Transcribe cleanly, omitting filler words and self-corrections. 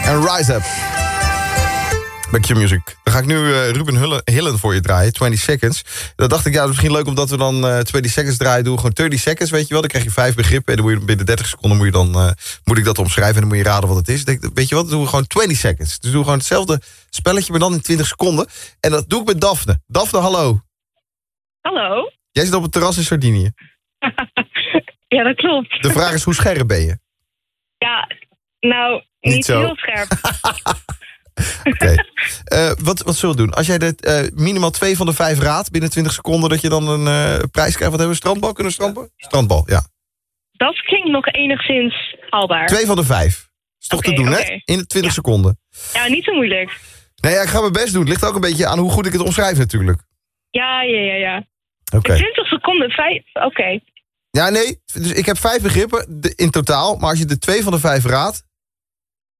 En Rise Up. Bij Q-Music. Dan ga ik nu Ruben Hillen voor je draaien, 20 Seconds. Dan dacht ik, ja, dat is misschien leuk omdat we dan 20 Seconds draaien. Doen we gewoon 30 Seconds, weet je wel. Dan krijg je 5 begrippen. En dan moet je binnen 30 seconden moet ik dat omschrijven. En dan moet je raden wat het is. Denk, weet je wat, dan doen we gewoon 20 Seconds. Dus doen we gewoon hetzelfde spelletje, maar dan in 20 seconden. En dat doe ik met Daphne. Daphne, hallo. Hallo. Jij zit op het terras in Sardinië. Ja, dat klopt. De vraag is, hoe scherp ben je? Ja, nou, niet zo. heel scherp. Oké. Wat zullen we doen? Als jij minimaal 2 van de 5 raadt binnen 20 seconden, dat je dan een prijs krijgt. Wat hebben we? Strandbal? Kunnen we strandbal? Strandbal, ja. Dat klinkt nog enigszins haalbaar. 2 van de 5. Is toch te doen, hè? In de 20 seconden. Ja, niet zo moeilijk. Nee, ja, ik ga mijn best doen. Het ligt ook een beetje aan hoe goed ik het omschrijf natuurlijk. Ja. Oké. 20 seconden, 5, oké. Ja, nee. Dus ik heb 5 begrippen in totaal. Maar als je de 2 van de 5 raadt,